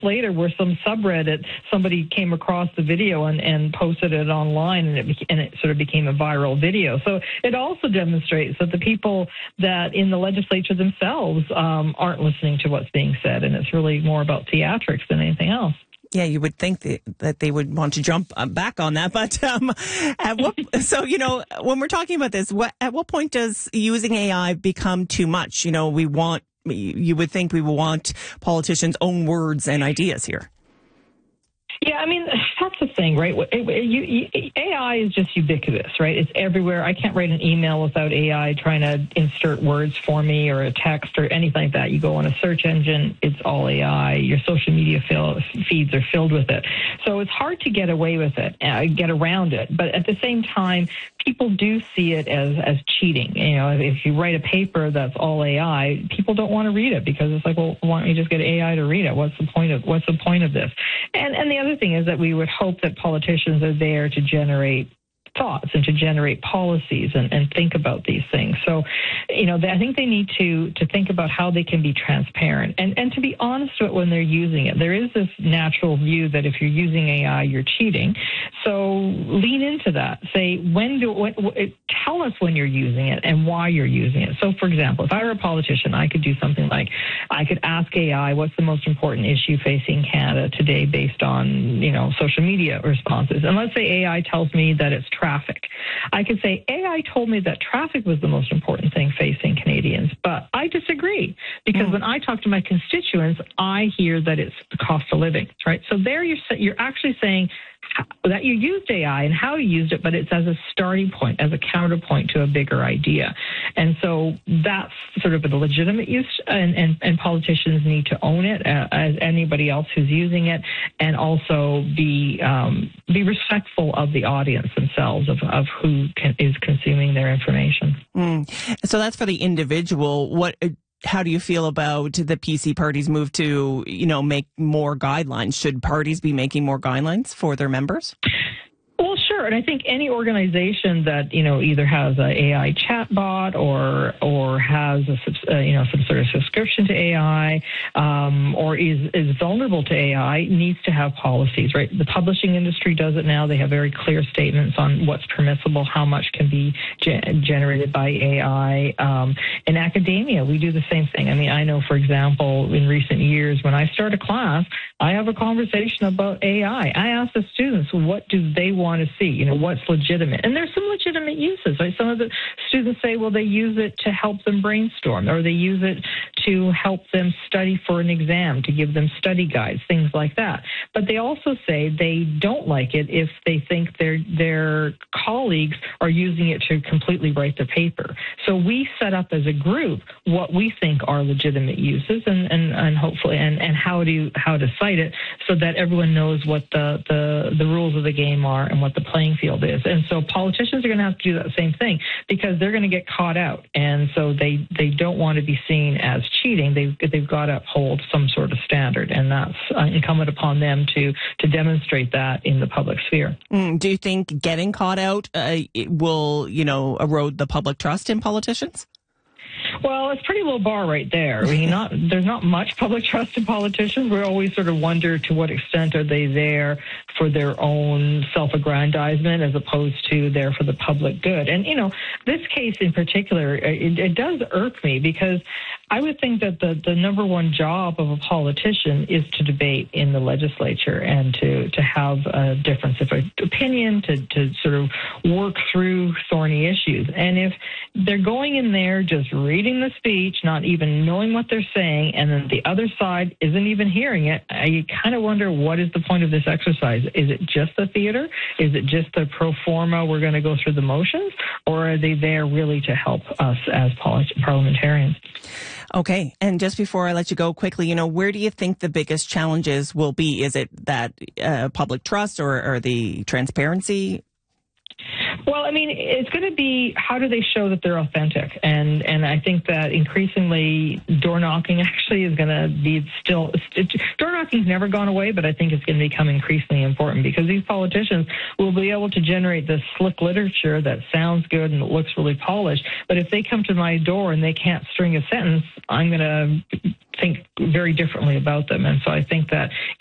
later where some subreddit, somebody came across the video and posted it online, and it sort of became a viral video. So it also demonstrates that the people that in the legislature themselves aren't listening to what's being said, and it's really more about theatrics than anything else. Yeah, you would think that they would want to jump back on that. But when we're talking about this, at what point does using AI become too much? You would think we would want politicians' own words and ideas here. Yeah, I mean, that's the thing, right? AI is just ubiquitous, right? It's everywhere. I can't write an email without AI trying to insert words for me, or a text or anything like that. You go on a search engine, it's all AI. Your social media feeds are filled with it. So it's hard to get away with it, get around it. But at the same time, people do see it as cheating. If you write a paper that's all AI, people don't want to read it because it's like, well, why don't you just get AI to read it? What's the point of this? And the other thing is that we would hope that politicians are there to generate thoughts and to generate policies and think about these things. So, I think they need to think about how they can be transparent and to be honest with when they're using it. There is this natural view that if you're using AI, you're cheating. So lean into that. Say, tell us when you're using it and why you're using it. So, for example, if I were a politician, I could do something like I could ask AI, what's the most important issue facing Canada today based on, social media responses? And let's say AI tells me that it's traffic. I could say, AI told me that traffic was the most important thing facing Canadians, but I disagree because when I talk to my constituents, I hear that it's the cost of living, right? So there you're actually saying that you used AI and how you used it, but it's as a starting point, as a counterpoint to a bigger idea. And so that's sort of a legitimate use, and politicians need to own it as anybody else who's using it, and also be respectful of the audience themselves, of who is consuming their information. So that's for the individual. How do you feel about the PC party's move to, make more guidelines? Should parties be making more guidelines for their members? Well, sure. And I think any organization that, either has an AI chatbot or has some sort of subscription to AI, or is vulnerable to AI needs to have policies, right? The publishing industry does it now. They have very clear statements on what's permissible, how much can be generated by AI. In academia, we do the same thing. I mean, I know, for example, in recent years, when I start a class, I have a conversation about AI. I ask the students, what do they want to see? What's legitimate? And there's some legitimate uses, right? Some of the students say, well, they use it to help them brainstorm, or they use it to help them study for an exam, to give them study guides, things like that. But they also say they don't like it if they think their colleagues are using it to completely write their paper. So we set up as a group what we think are legitimate uses and hopefully and how to cite it so that everyone knows what the rules of the game are and what the playing field is. And so politicians are going to have to do that same thing because they're going to get caught out. And so they don't want to be seen as cheating. They've got to uphold some sort of standard, and that's incumbent upon them to demonstrate that in the public sphere. Do you think getting caught out will, erode the public trust in politicians? Well, it's pretty low bar right there. I mean, there's not much public trust in politicians. We always sort of wonder to what extent are they there for their own self-aggrandizement as opposed to there for the public good. And, this case in particular, it does irk me because I would think that the number one job of a politician is to debate in the legislature and to have a difference of opinion, to sort of work through thorny issues. And if they're going in there just reading the speech, not even knowing what they're saying, and then the other side isn't even hearing it, I kind of wonder what is the point of this exercise. Is it just the theater? Is it just the pro forma, we're going to go through the motions? Or are they there really to help us as parliamentarians? Okay. And just before I let you go quickly, where do you think the biggest challenges will be? Is it that public trust or the transparency? Well, I mean, it's going to be how do they show that they're authentic? And I think that increasingly door knocking actually is going to be door knocking's never gone away, but I think it's going to become increasingly important because these politicians will be able to generate this slick literature that sounds good and looks really polished. But if they come to my door and they can't string a sentence, I'm going to think very differently about them. And so I think that